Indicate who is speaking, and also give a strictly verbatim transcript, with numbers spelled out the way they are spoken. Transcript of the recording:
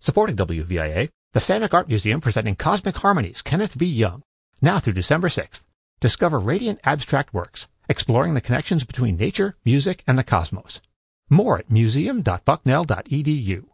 Speaker 1: Supporting W V I A, the Samick Art Museum presenting Cosmic Harmonies, Kenneth V. Young, now through December sixth. Discover radiant abstract works, exploring the connections between nature, music, and the cosmos. More at museum dot bucknell dot e d u.